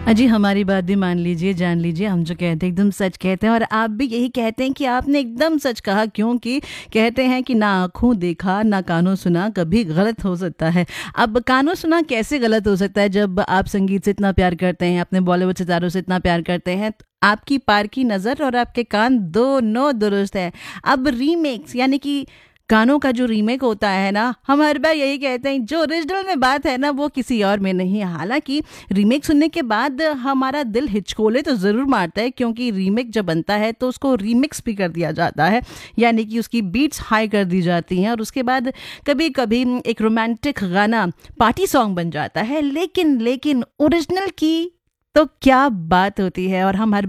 अजी हमारी बात भी मान लीजिए, जान लीजिए, हम जो कहते हैं एकदम सच कहते हैं और आप भी यही कहते हैं कि आपने एकदम सच कहा, क्योंकि कहते हैं कि ना आँखों देखा ना कानों सुना कभी गलत हो सकता है। अब कानों सुना कैसे गलत हो सकता है जब आप संगीत से इतना प्यार करते हैं, अपने बॉलीवुड सितारों से इतना प्यार करते हैं, तो आपकी पार की नज़र और आपके कान दोनों दुरुस्त है। अब रीमेक्स यानी कि गानों का जो रीमेक होता है ना, हम हर बार यही कहते हैं जो ओरिजिनल में बात है ना वो किसी और में नहीं है। हालांकि रीमेक सुनने के बाद हमारा दिल हिचकोले तो ज़रूर मारता है, क्योंकि रीमेक जब बनता है तो उसको रीमिक्स भी कर दिया जाता है, यानी कि उसकी बीट्स हाई कर दी जाती हैं और उसके बाद कभी कभी एक रोमांटिक गाना पार्टी सॉन्ग बन जाता है। लेकिन लेकिन ओरिजिनल की तो क्या बात होती है। और हम हर